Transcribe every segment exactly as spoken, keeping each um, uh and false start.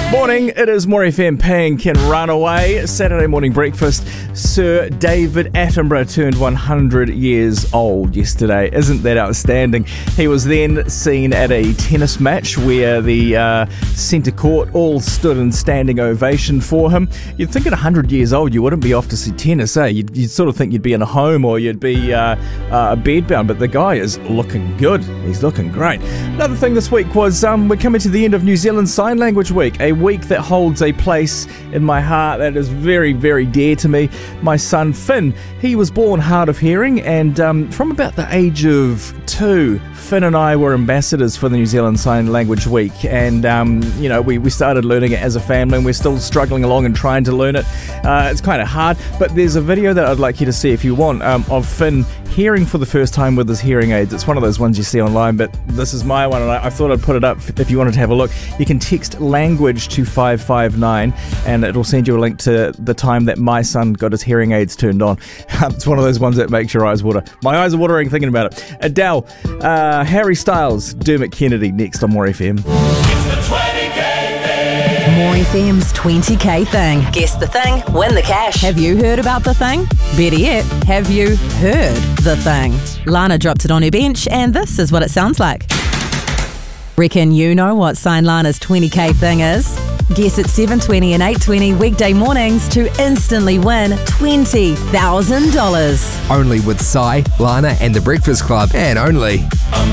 Morning, it is More F M Pink and Runaway. Saturday morning breakfast. Sir David Attenborough turned one hundred years old yesterday. Isn't that outstanding? He was then seen at a tennis match where the uh, centre court all stood in standing ovation for him. You'd think at one hundred years old you wouldn't be off to see tennis, eh? You'd, you'd sort of think you'd be in a home or you'd be uh, uh, bedbound, but the guy is looking good. He's looking great. Another thing this week was um, we're coming to the end of New Zealand Sign Language Week, a week that holds a place in my heart that is very, very dear to me. My son Finn, he was born hard of hearing, and um, from about the age of two, Finn and I were ambassadors for the New Zealand Sign Language Week, and um, you know, we, we started learning it as a family, and we're still struggling along and trying to learn it. Uh, it's kind of hard, but there's a video that I'd like you to see if you want um, of Finn hearing for the first time with his hearing aids. It's one of those ones you see online, but this is my one, and I, I thought I'd put it up if you wanted to have a look. You can text language to five five nine, and it'll send you a link to the time that my son got his hearing aids turned on. It's one of those ones that makes your eyes water. My eyes are watering thinking about it. Adele, uh, Harry Styles, Dermot Kennedy next on More F M. It's the twenty K thing. More F M's twenty K thing. Guess the thing, win the cash. Have you heard about the thing? Better yet, have you heard the thing? Lana dropped it on her bench, and this is what it sounds like. Reckon you know what Sign Lana's twenty K thing is? Guess at seven twenty and eight twenty weekday mornings to instantly win twenty thousand dollars. Only with Sai, Lana and The Breakfast Club, and only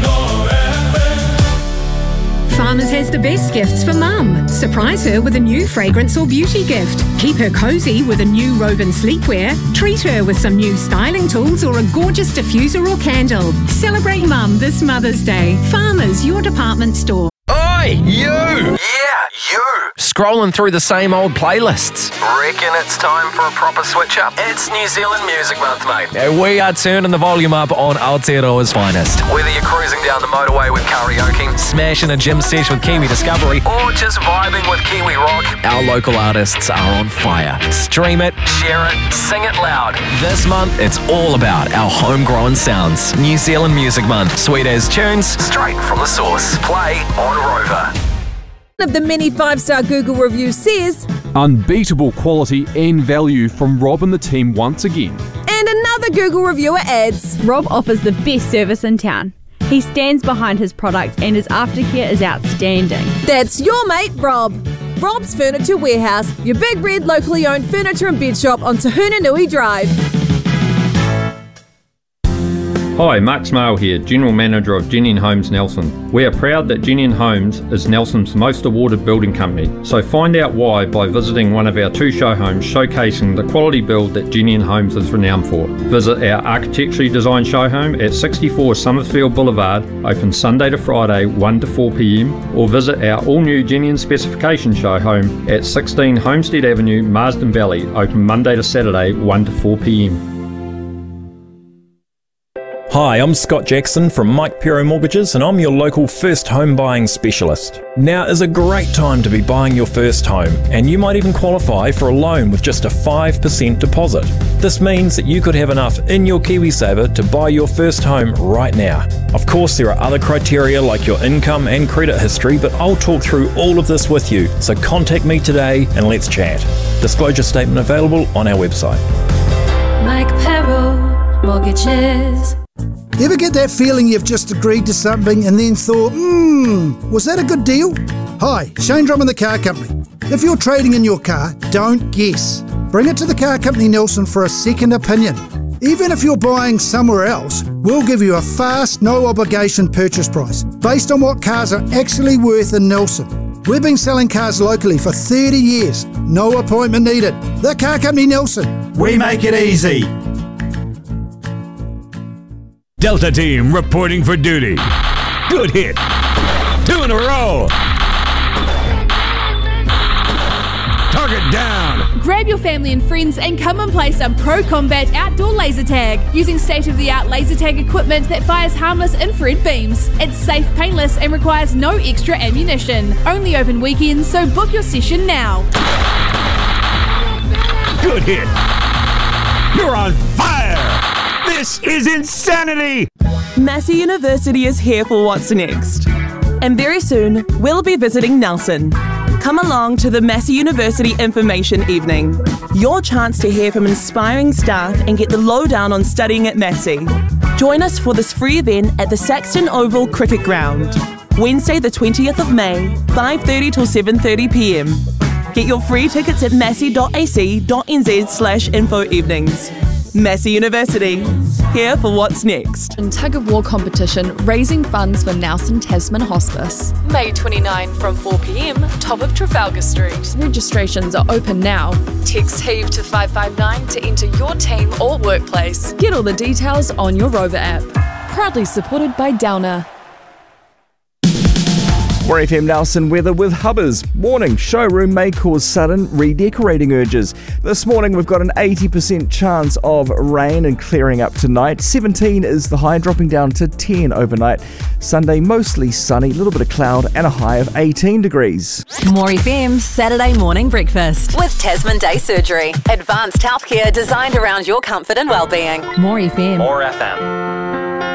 Farmers has the best gifts for mum. Surprise her with a new fragrance or beauty gift. Keep her cosy with a new robe and sleepwear. Treat her with some new styling tools or a gorgeous diffuser or candle. Celebrate mum this Mother's Day. Farmers, your department store. Oi, you! Yeah, you! Scrolling through the same old playlists. Reckon it's time for a proper switch up? It's New Zealand Music Month, mate. And we are turning the volume up on Aotearoa's finest. Whether you're cruising down the motorway with karaoke, smashing a gym sesh with Kiwi Discovery, or just vibing with Kiwi Rock, our local artists are on fire. Stream it, share it, sing it loud. This month, it's all about our homegrown sounds. New Zealand Music Month. Sweet as tunes, straight from the source. Play on Rover. One of the many five-star Google reviews says, unbeatable quality and value from Rob and the team once again. And another Google reviewer adds, Rob offers the best service in town. He stands behind his product and his aftercare is outstanding. That's your mate, Rob. Rob's Furniture Warehouse, your big red locally owned furniture and bed shop on Te Hunanui Drive. Hi, Mark Smale here, General Manager of Genuine Homes Nelson. We are proud that Genuine Homes is Nelson's most awarded building company, so find out why by visiting one of our two show homes showcasing the quality build that Genuine Homes is renowned for. Visit our architecturally designed show home at sixty-four Summerfield Boulevard, open Sunday to Friday one to four p m, or visit our all-new Genuine Specification show home at sixteen Homestead Avenue, Marsden Valley, open Monday to Saturday one to four p m. Hi, I'm Scott Jackson from Mike Pero Mortgages, and I'm your local first home buying specialist. Now is a great time to be buying your first home, and you might even qualify for a loan with just a five percent deposit. This means that you could have enough in your KiwiSaver to buy your first home right now. Of course, there are other criteria like your income and credit history, but I'll talk through all of this with you, so contact me today and let's chat. Disclosure statement available on our website. Mike Pero Mortgages. Ever get that feeling you've just agreed to something and then thought, hmm, was that a good deal? Hi, Shane Drummond, the car company. If you're trading in your car, don't guess. Bring it to the car company Nelson for a second opinion. Even if you're buying somewhere else, we'll give you a fast, no obligation purchase price based on what cars are actually worth in Nelson. We've been selling cars locally for thirty years. No appointment needed. The car company Nelson. We make it easy. Delta team reporting for duty. Good hit. Two in a row. Target down. Grab your family and friends and come and play some Pro Combat outdoor laser tag using state-of-the-art laser tag equipment that fires harmless infrared beams. It's safe, painless, and requires no extra ammunition. Only open weekends, so book your session now. Good hit. You're on fire. This is insanity! Massey University is here for what's next. And very soon, we'll be visiting Nelson. Come along to the Massey University Information Evening. Your chance to hear from inspiring staff and get the lowdown on studying at Massey. Join us for this free event at the Saxton Oval Cricket Ground. Wednesday the twentieth of May, five thirty till seven thirty p m. Get your free tickets at massey.ac.nz slash info evenings. Massey University, here for what's next. In tug of war competition, raising funds for Nelson Tasman Hospice. May twenty-ninth from four p m, top of Trafalgar Street. Registrations are open now. Text HEAVE to five five nine to enter your team or workplace. Get all the details on your Rover app. Proudly supported by Downer. More F M Nelson weather with Hubbers. Warning, showroom may cause sudden redecorating urges. This morning we've got an eighty percent chance of rain and clearing up tonight. seventeen is the high, dropping down to ten overnight. Sunday mostly sunny, a little bit of cloud and a high of eighteen degrees. More F M Saturday morning breakfast with Tasman Day Surgery. Advanced healthcare designed around your comfort and well-being. More F M. More F M.